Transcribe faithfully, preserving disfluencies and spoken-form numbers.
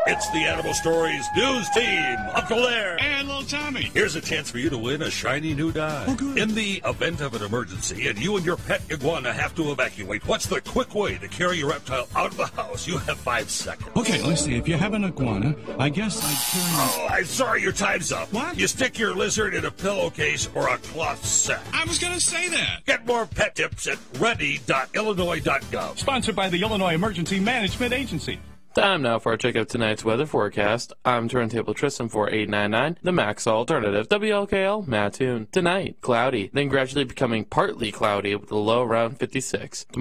It's the Animal Stories news team. Uncle Lair. And little Tommy. Here's a chance for you to win a shiny new dime. Oh, good. In the event of an emergency and you and your pet iguana have to evacuate, what's the quick way to carry your reptile out of the house? You have five seconds. Okay, let's see. If you have an iguana, I guess I'd Oh, I'm sorry, your time's up. What? You stick your lizard in a pillowcase or a cloth sack. turn... I was going to say that. Get more pet tips at ready dot illinois dot gov. Sponsored by the Illinois Emergency Management Agency. Time now for our check of tonight's weather forecast. I'm Turntable Tristan for eight ninety-nine, the Max Alternative, W L K L, Mattoon. Tonight, cloudy, then gradually becoming partly cloudy with a low around fifty-six.